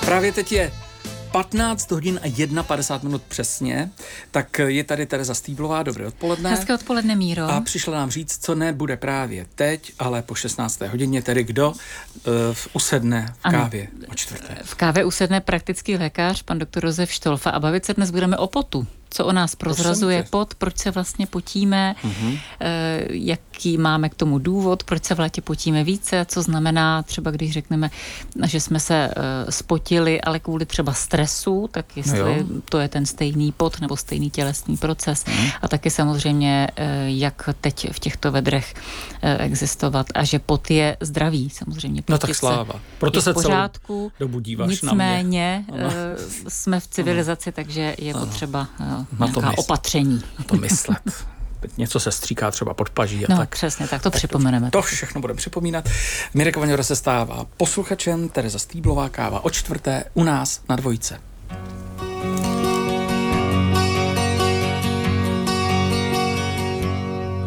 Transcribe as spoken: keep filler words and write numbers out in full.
Právě teď je patnáct hodin a padesát jedna minut přesně, tak je tady Tereza Stýblová, dobré odpoledne. Hezké odpoledne, Míro. A přišla nám říct, co nebude právě teď, ale po šestnácté hodině, tedy kdo uh, usedne v kávě ano, o čtvrté. V kávě usedne praktický lékař, pan doktor Josef Štolfa, a bavit se dnes budeme o potu. Co o nás prozrazuje pot, proč se vlastně potíme, uh-huh. eh, jaký máme k tomu důvod, proč se v létě potíme více, co znamená třeba, když řekneme, že jsme se eh, spotili, ale kvůli třeba stresu, tak jestli no to je ten stejný pot nebo stejný tělesný proces. Uh-huh. A taky samozřejmě, eh, jak teď v těchto vedrech eh, existovat a že pot je zdravý, samozřejmě. No tak sláva. Proto se pořádku, celou dobu díváš nicméně, na mě. Eh, jsme v civilizaci, ano. takže je ano. potřeba eh, na nějaká to opatření. Na to myslet. Teď něco se stříká třeba pod paží a no, tak. přesně, tak to tak připomeneme. To, to všechno budeme připomínat. Mirek Vaňura se stává posluchačem, Tereza Stýblová, káva o čtvrté u nás na Dvojce.